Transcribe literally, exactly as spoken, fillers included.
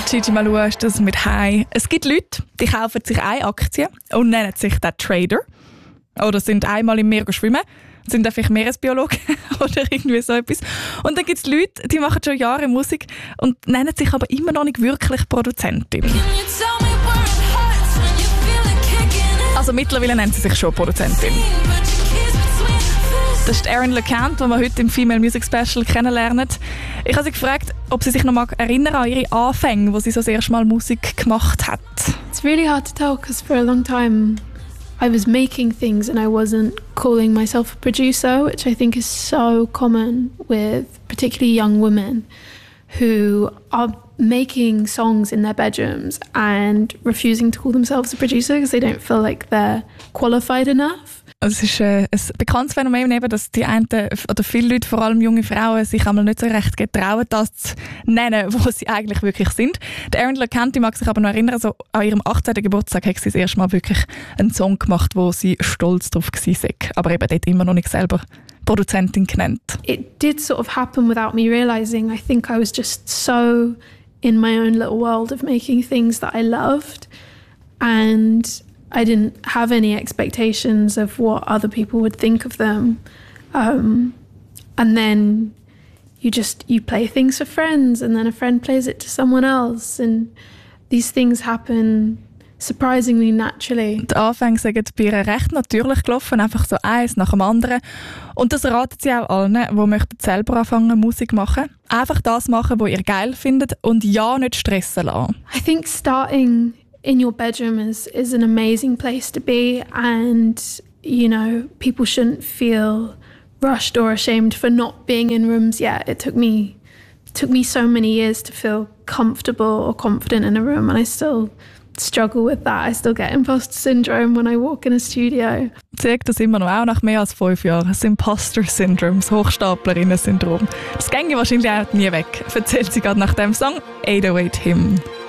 Gigi Malua ist das mit Hi. Es gibt Leute, die kaufen sich eine Aktie und nennen sich dann Trader. Oder sind einmal im Meer schwimmen, sind einfach Meeresbiologen oder irgendwie so etwas. Und dann gibt es Leute, die machen schon Jahre Musik und nennen sich aber immer noch nicht wirklich Produzentin. Also mittlerweile nennt sie sich schon Produzentin. Das ist Erin LeCant, die wir heute im Female Music Special kennenlernen. Ich habe sie gefragt, ob sie sich noch mal erinnern an ihre Anfänge, wo sie so das erste Mal Musik gemacht hat. It's really hard to tell because for a long time I was making things and I wasn't calling myself a producer, which I think is so common with particularly young women who are making songs in their bedrooms and refusing to call themselves a producer because they don't feel like they're qualified enough. Also es ist äh, ein bekanntes Phänomen, eben, dass die einen, oder viele Leute, vor allem junge Frauen, sich einmal nicht so recht getrauen, das zu nennen, wo sie eigentlich wirklich sind. Die Erin LeCant mag sich aber noch erinnern, so an ihrem achtzehnten Geburtstag hat sie das erste Mal wirklich einen Song gemacht, wo sie stolz drauf war. Aber eben dort immer noch nicht selber Produzentin genannt. It did sort of happen without me realising. I think I was just so in my own little world of making things that I loved. And I didn't have any expectations of what other people would think of them. Um, and then you just, you play things for friends and then a friend plays it to someone else. And these things happen surprisingly naturally. Die Anfänge sind bei ihr recht natürlich gelaufen, einfach so eins nach dem anderen. Und das raten sie auch allen, die möchten selber anfangen Musik machen. Einfach das machen, was ihr geil findet und ja nicht stressen lassen. I think starting in your bedroom is, is an amazing place to be, and you know, people shouldn't feel rushed or ashamed for not being in rooms yet. It took me it took me so many years to feel comfortable or confident in a room, and I still struggle with that. I still get imposter syndrome when I walk in a studio. Sie sagt das immer noch, auch nach mehr als fünf Jahren. Das Imposter-Syndrom, das Hochstaplerinnen-Syndrom. Das ginge wahrscheinlich auch nie weg, erzählt sie gerade nach dem Song eight oh eight Him.